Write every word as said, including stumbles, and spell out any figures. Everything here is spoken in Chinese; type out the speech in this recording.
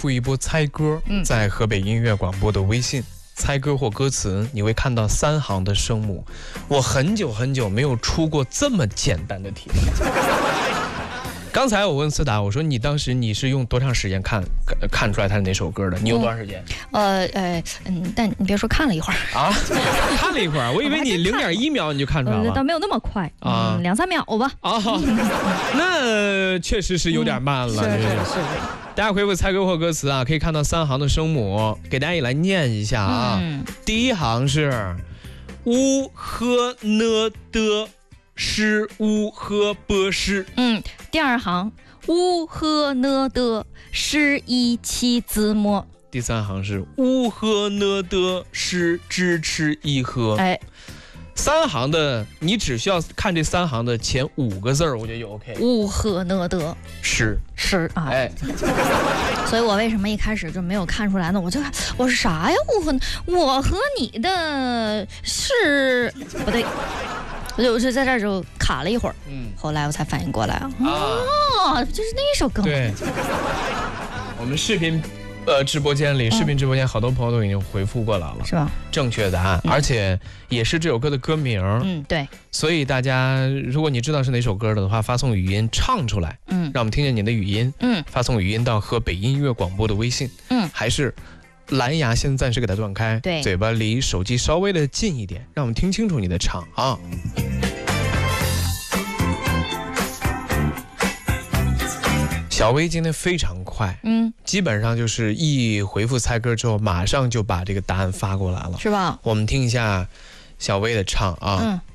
复一波猜歌， 嗯、 在河北音乐广播的微信。猜歌或歌词，你会看到三行的声母。我很久很久没有出过这么简单的题刚才我问思达，我说你当时你是用多长时间看看出来他是哪首歌的？你用多长时间？ 嗯、呃呃嗯，但你别说看了一会儿啊，看了一会儿，我以为你零点一秒你就看出来了， 倒没有那么快啊、嗯，两三秒吧。 啊，那确实是有点慢了。 嗯、是是是。 大家回复猜歌或歌词啊，可以看到三行的声母，给大家也来念一下啊。 嗯、 第一行是乌呵呢的诗乌呵波诗。 嗯，第二行乌呵呢的诗一七字末。 第三行是乌呵呢的诗支吃一喝。 哎。 三行的，你只需要看这三行的前五个字儿，我觉得就 OK。 乌呵呢的诗诗啊， 哎， 所以我为什么一开始就没有看出来呢？我就我是啥呀？乌呵，我和你的是不对，我就我就在这儿就卡了一会儿，嗯，后来我才反应过来，哦，就是那首歌。 对，我们视频。呃，直播间里，视频直播间好多朋友都已经回复过来了， 是吧？ 正确答案，嗯、而且也是这首歌的歌名。 嗯，对。 所以大家，如果你知道是哪首歌的话，发送语音唱出来，嗯，让我们听见你的语音，嗯，发送语音到河北音乐广播的微信，嗯，还是蓝牙先暂时给它断开， 对， 嘴巴离手机稍微的近一点，让我们听清楚你的唱啊。小薇今天非常快，嗯，基本上就是一回复猜歌之后，马上就把这个答案发过来了， 是吧？ 我们听一下小薇的唱啊。嗯。